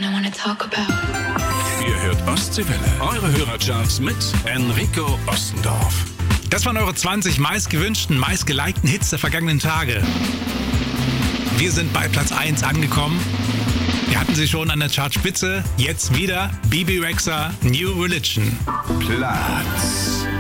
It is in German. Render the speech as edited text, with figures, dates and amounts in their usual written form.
something I want to talk about. Ihr hört Ostseewelle, eure Hörercharts mit Enrico Ostendorf. Das waren eure 20 meistgewünschten, meistgelikten Hits der vergangenen Tage. Wir sind bei Platz 1 angekommen. Wir hatten sie schon an der Chartspitze. Jetzt wieder Bebe Rexha, New Religion. Platz